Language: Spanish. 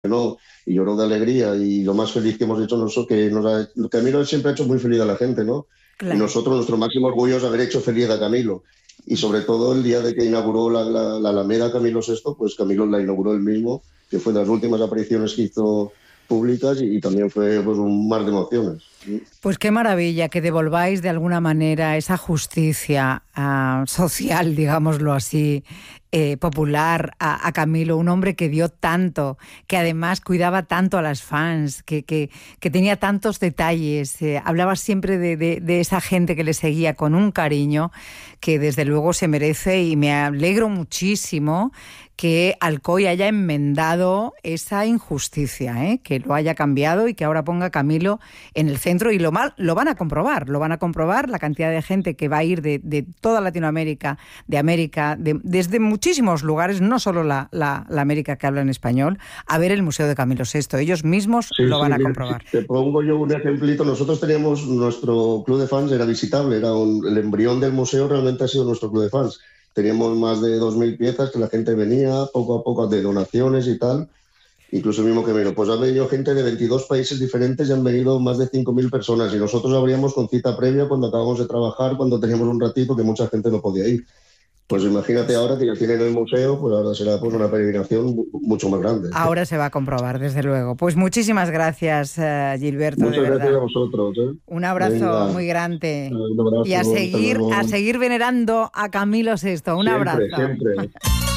¿no? Y lloró de alegría y lo más feliz que hemos hecho nosotros, Camilo siempre ha hecho muy feliz a la gente, ¿no? Y Claro. nosotros, nuestro máximo orgullo es haber hecho feliz a Camilo. Y sobre todo el día de que inauguró la Alameda Camilo Sexto, pues Camilo la inauguró él mismo, que fue de las últimas apariciones que hizo públicas y también fue pues, un mar de emociones. Pues qué maravilla que devolváis de alguna manera esa justicia social, digámoslo así, popular a Camilo, un hombre que dio tanto, que además cuidaba tanto a las fans, que tenía tantos detalles, hablaba siempre de esa gente que le seguía con un cariño que desde luego se merece, y me alegro muchísimo que Alcoy haya enmendado esa injusticia, que lo haya cambiado y que ahora ponga a Camilo en el centro, y lo van a comprobar la cantidad de gente que va a ir de toda Latinoamérica, de América, desde muchísimos lugares, no solo la América que habla en español, a ver el Museo de Camilo Sexto. Ellos mismos Sí, lo sí, van a mira, comprobar. te pongo yo un ejemplito. Nosotros teníamos nuestro club de fans, era visitable, el embrión del museo realmente ha sido nuestro club de fans. Teníamos más de 2.000 piezas que la gente venía poco a poco de donaciones y tal, incluso el mismo que vino. Pues ha venido gente de 22 países diferentes y han venido más de 5.000 personas y nosotros abríamos con cita previa cuando acabamos de trabajar, cuando teníamos un ratito que mucha gente no podía ir. Pues imagínate Pues, ahora que ya tienen el museo, pues ahora será pues una peregrinación mucho más grande. ahora se va a comprobar, desde luego. Pues muchísimas gracias, Gilberto, de Muchas gracias a verdad. vosotros. Un abrazo Venga, muy grande. un Y abrazo, hasta a luego. seguir venerando a Camilo Sexto. Un Siempre, abrazo. siempre.